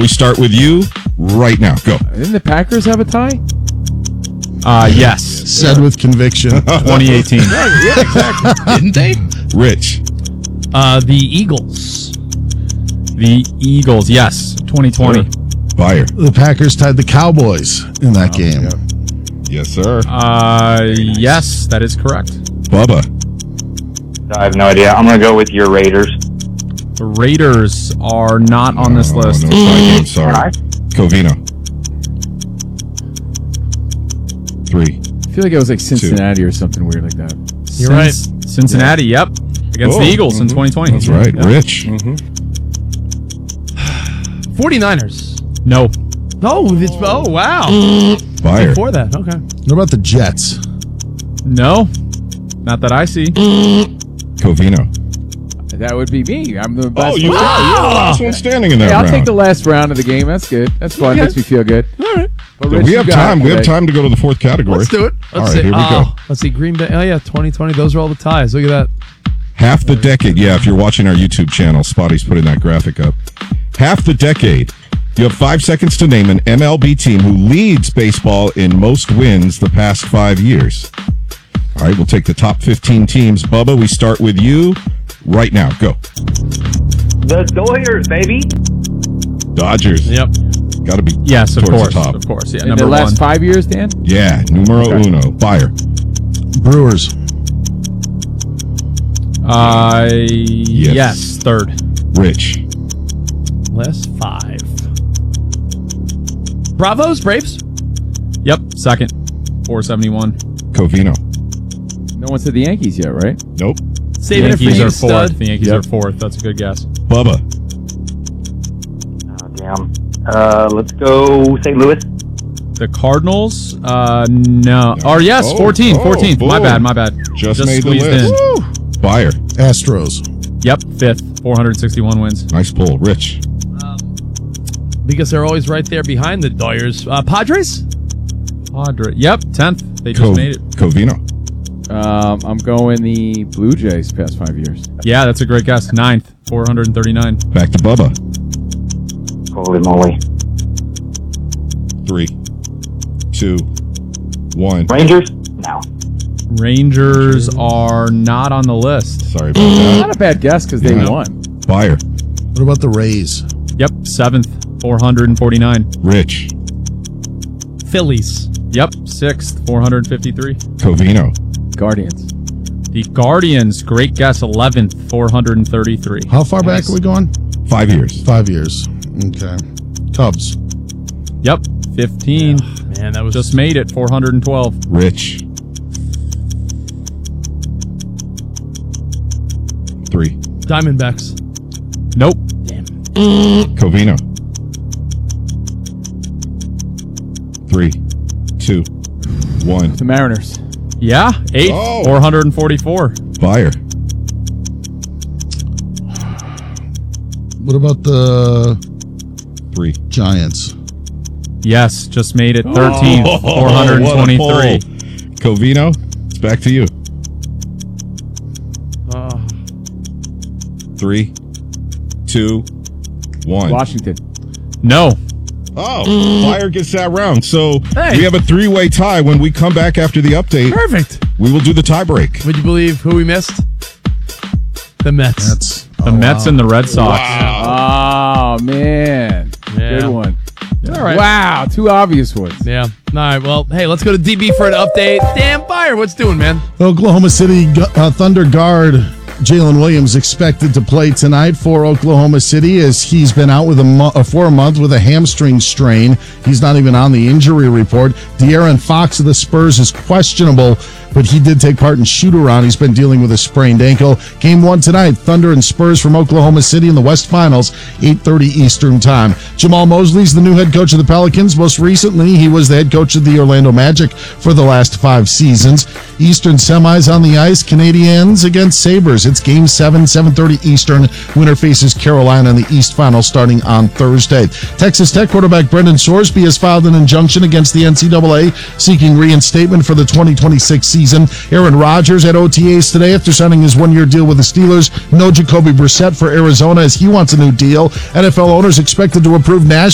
we start with you right now. Go. Didn't the Packers have a tie? Yes. Said with conviction. 2018. Yeah, exactly. Didn't they? Rich. The Eagles. The Eagles, yes. 2020. Fire. The Packers tied the Cowboys in that game. Yes, sir. Yes, that is correct. Bubba. I have no idea. I'm going to go with your Raiders. The Raiders are not on this list. No tie game. Sorry. Covino. 3. I feel like it was like Cincinnati or something weird like that. You're right. Cincinnati, yep. Against the Eagles in 2020. That's right. Yep. Rich. 49ers. No. No, it's, oh, wow. Fire. Before that, okay. What about the Jets? No. Not that I see. Covino. That would be me. I'm the Oh, best. you're the last one standing in that I'll round. take the last round of the game. That's good. That's fun. Makes me feel good. All right. But So Rich, we you have got time. it We have today. time to go to the fourth category. Let's do it. All Let's right, see. here we go. Let's see. Green Bay. Oh, yeah, 2020. Those are all the ties. Look at that. Half the decade. Yeah, if you're watching our YouTube channel, Spotty's putting that graphic up. Half the decade. You have 5 seconds to name an MLB team who leads baseball in most wins the past 5 years. All right, we'll take the top 15 teams. Bubba, we start with you right now. Go. The Dodgers, baby. Dodgers. Yep. Got to be Yes, of towards course. the top. Of course. Yeah, In number the last 1. 5 years, Dan? Yeah, numero uno. Fire. Brewers. Yes. Third. Rich. Last 5. Bravos, Braves. Yep. Second. 471. Covino. No one said the Yankees yet, right? Nope. Saving it for Yankees you, are fourth. stud. The Yankees Yep. are fourth. That's a good guess. Bubba. Oh, damn. Let's go St. Louis. The Cardinals? No. Or yes, 14th. 14th. My boom. bad. Just made the squeezed list. in. Fire. Astros. Yep. 5th. 461 wins. Nice pull. Rich. Because they're always right there behind the Dodgers. Padres? Yep. 10th. They just made it. Covino. I'm going the Blue Jays past 5 years. Yeah, that's a great guess. 9th. 439. Back to Bubba. Holy moly. 3, 2, 1. Rangers? No. Rangers are not on the list. Sorry about that. Not a bad guess because they Yeah. won. Fire. What about the Rays? Yep. 7th. 449. Rich. Phillies. Yep. 6th. 453. Covino. Guardians. The Guardians, great guess. 11th. 433. How far back are we going? 5 years. 5 years. Okay. Cubs. Yep. 15. Man, that was Just made it. 412. Rich. 3. Diamondbacks. Nope. Covino. 3, 2, 1. The Mariners. Yeah. 8th. Oh. 444. Fire. What about the 3. Giants? Yes. Just made it. 13th. Oh, 423. what a pull. Covino, it's back to you. 3, 2, 1. Washington. No. Oh, Fire gets that round. So Hey. we have a 3-way tie. When we come back after the update, perfect. we will do the tie break. Would you believe who we missed? The Mets. That's The Mets and the Red Sox. Oh, man. Yeah. Good one. All right. Wow. 2 obvious ones. Yeah. All right. Well, hey, let's go to DB for an update. Dan Fire, what's doing, man? Oklahoma City Thunder guard Jalen Williams expected to play tonight for Oklahoma City as he's been out with for a month with a hamstring strain. He's not even on the injury report. De'Aaron Fox of the Spurs is questionable, but he did take part in shoot-around. He's been dealing with a sprained ankle. Game 1 tonight, Thunder and Spurs from Oklahoma City in the West Finals, 8:30 Eastern Time. Jamal Mosley's the new head coach of the Pelicans. Most recently, he was the head coach of the Orlando Magic for the last 5 seasons. Eastern semis on the ice, Canadiens against Sabres. It's Game 7, 7:30 Eastern. Winner faces Carolina in the East Final starting on Thursday. Texas Tech quarterback Brendan Sorsby has filed an injunction against the NCAA seeking reinstatement for the 2026 season. Aaron Rodgers at OTAs today after signing his 1-year deal with the Steelers. No Jacoby Brissett for Arizona as he wants a new deal. NFL owners expected to approve Nashville